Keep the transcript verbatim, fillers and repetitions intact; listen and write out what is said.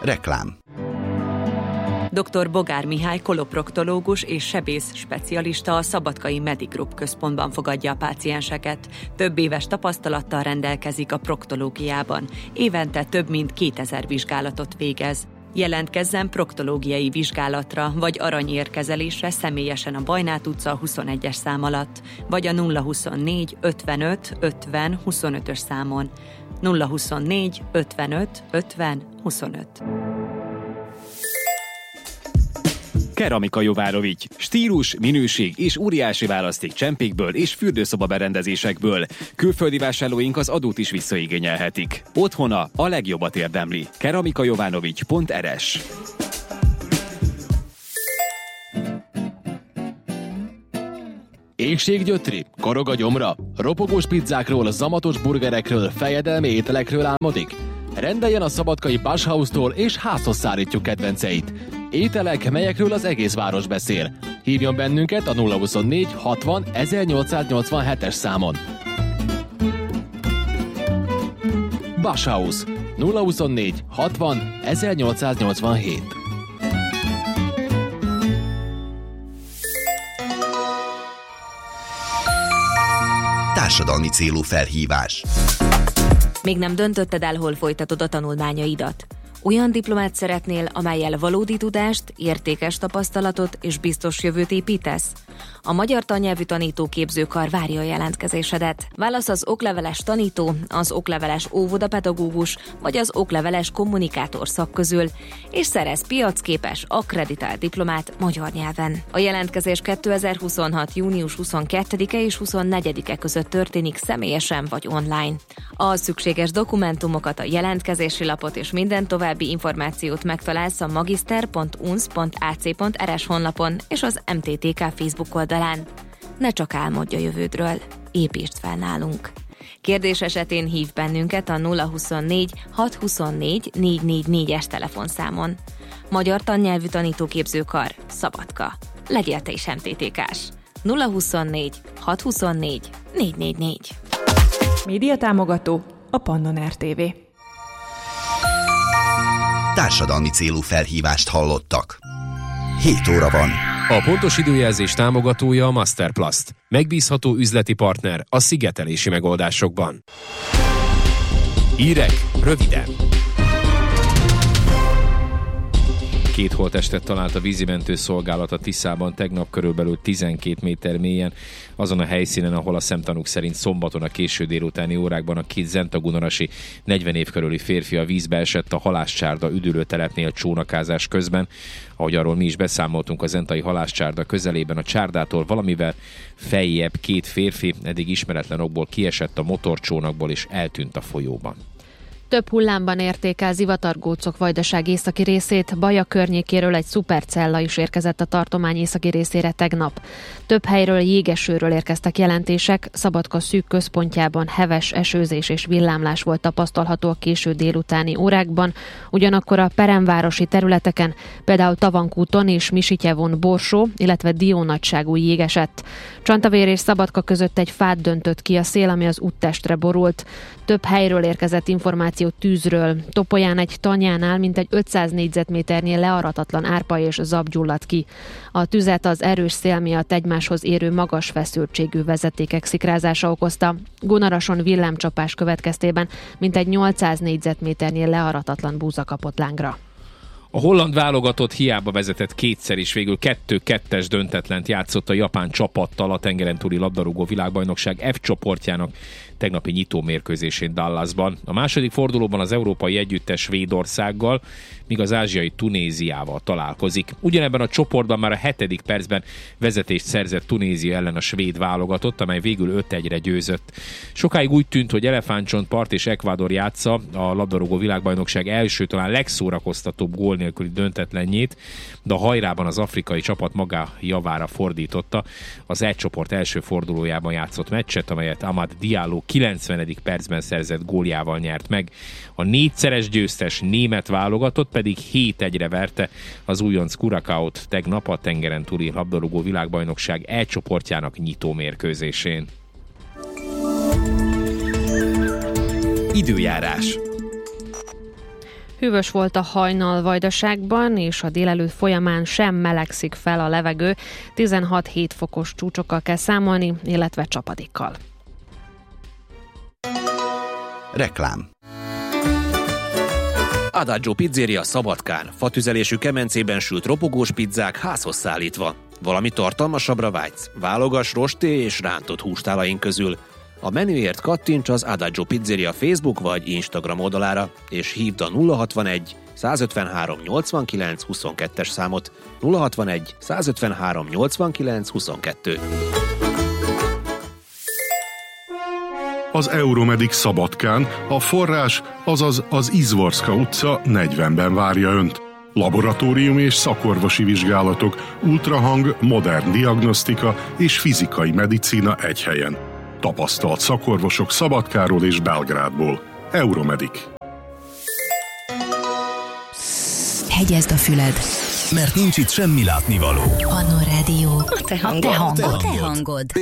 Reklám. doktor Bogár Mihály koloproktológus és sebész specialista a Szabadkai Medigroup központban fogadja a pácienseket. Több éves tapasztalattal rendelkezik a proktológiában. Évente több mint kétezer vizsgálatot végez. Jelentkezzen proktológiai vizsgálatra vagy aranyérkezelésre személyesen a Bajnát utca huszonegyes szám alatt, vagy a nulla huszonnégy ötvenöt ötven huszonötös számon. nulla huszonnégy ötvenöt ötven huszonöt. Keramika Jovárovics. Stílus, minőség és óriási választék csempékből és fürdőszoba berendezésekből. Külföldi vásárlóink az adót is visszaigényelhetik. Otthona a legjobbat érdemli. keramikajovanovics pont er es. Éhséggyötri? Korog a gyomra? Ropogós pizzákról, zamatos burgerekről, fejedelmi ételekről álmodik? Rendeljen a szabadkai Bashausztól és házhoz szállítjuk kedvenceit. Ételek, melyekről az egész város beszél. Hívjon bennünket a nulla huszonnégy hatvan ezernyolcszáznyolcvanhetes számon. Bashausz nulla huszonnégy hatvan ezernyolcszáznyolcvanhét. Társadalmi célú felhívás. Még nem döntötted el, hol folytatod a tanulmányaidat? Olyan diplomát szeretnél, amellyel valódi tudást, értékes tapasztalatot és biztos jövőt építesz? A Magyar Tannyelvű Tanítóképzőkar várja a jelentkezésedet. Válasz az okleveles tanító, az okleveles óvodapedagógus vagy az okleveles kommunikátor szak közül, és szerez piacképes, akkreditált diplomát magyar nyelven. A jelentkezés kétezer-huszonhat. június huszonkettedike és huszonnegyedike között történik személyesen vagy online. A szükséges dokumentumokat, a jelentkezési lapot és minden további információt megtalálsz a magister pont u n s pont a c pont r s honlapon és az em té té ká Facebook oldalán. Ne csak álmodj a jövődről, építsd fel nálunk. Kérdés esetén hív bennünket a nulla huszonnégy hatszázhuszonnégy négyszáznegyvennégyes telefonszámon. Magyar Tannyelvű Tanítóképzőkar, Szabadka. Legyél te is em té té kás. nulla huszonnégy hatszázhuszonnégy négyszáznegyvennégy. Média támogató a Pannon er té vé. Társadalmi célú felhívást hallottak. hét óra van. A pontos időjelzés támogatója a Masterplast. Megbízható üzleti partner a szigetelési megoldásokban. Hírek röviden. Két holttestet talált a vízimentő szolgálat a Tiszában tegnap körülbelül tizenkét méter mélyen, azon a helyszínen, ahol a szemtanúk szerint szombaton a késő délutáni órákban a két zentagunarasi negyven év körüli férfi a vízbe esett a halászcsárda üdülőtelepnél csónakázás közben. Ahogy arról mi is beszámoltunk, a zentai halászcsárda közelében a csárdától valamivel feljebb két férfi eddig ismeretlen okból kiesett a motorcsónakból és eltűnt a folyóban. Több hullámban érték el Zivatargócok Vajdaság északi részét, Baja környékéről egy szupercella is érkezett a tartomány északi részére tegnap. Több helyről jégesőről érkeztek jelentések, Szabadka szűk központjában heves esőzés és villámlás volt tapasztalható a késő délutáni órákban, ugyanakkor a peremvárosi területeken, például Tavankúton és Misityevon borsó, illetve diónagyságú jég esett. Csantavér és Szabadka között egy fát döntött ki a szél, ami az úttestre borult. Több helyről érkezett információ tűzről. Topolyán egy tanyánál mintegy ötszáz négyzetméternél learatatlan árpa és zab gyulladt ki. A tüzet az erős szél miatt egymáshoz érő magas feszültségű vezetékek szikrázása okozta. Gunarason villámcsapás következtében mintegy nyolcszáz négyzetméternél learatatlan búza kapott lángra. A holland válogatott hiába vezetett kétszer is, végül kettő-kettes döntetlent játszott a japán csapattal a tengeren túli labdarúgó világbajnokság F csoportjának tegnapi nyitó mérkőzésén Dallasban. A második fordulóban az európai együttes Svédországgal, míg az ázsiai Tunéziával találkozik. Ugyanebben a csoportban már a hetedik percben vezetést szerzett Tunézia ellen a svéd válogatott, amely végül öt egyre győzött. Sokáig úgy tűnt, hogy Elefántcsontpart és Ekvádor játsza a labdarúgó világbajnokság első, talán legszórakoztatóbb gól nélküli döntetlenjét, de a hajrában az afrikai csapat maga javára fordította az E csoport első fordulójában játszott meccset, amelyet Amad Diallo kilencvenedik percben szerzett góljával nyert meg. A négyszeres győztes német válogatott pedig hét egyre verte az újonc Curaçaót tegnap a tengeren túli labdarúgó világbajnokság E csoportjának nyitó mérkőzésén. Időjárás. Hűvös volt a hajnal Vajdaságban, és a délelőtt folyamán sem melegszik fel a levegő. tizenhat-hét fokos csúcsokkal kell számolni, illetve csapadékkal. Reklám. Adagio Pizzeria Szabadkán. Fatüzelésű kemencében sült ropogós pizzák házhoz szállítva. Valami tartalmasabbra vágysz? Válogass rosté és rántott hústálaink közül. A menüért kattints az Adagio Pizzeria Facebook vagy Instagram oldalára, és hívd a nulla hatvanegy százötvenhárom nyolcvankilenc huszonkettes számot. nulla hatvanegy százötvenhárom nyolcvankilenc huszonkettő. Az Euromedic Szabadkán a forrás, azaz az Izvorska utca negyvenben várja Önt. Laboratórium és szakorvosi vizsgálatok, ultrahang, modern diagnosztika és fizikai medicína egy helyen. Tapasztalt szakorvosok Szabadkáról és Belgrádból. Euromedic. Hegyezd a füled, Mert nincs itt semmi látnivaló. Pannon Rádió. A te hangod. A te hangod. A te hangod.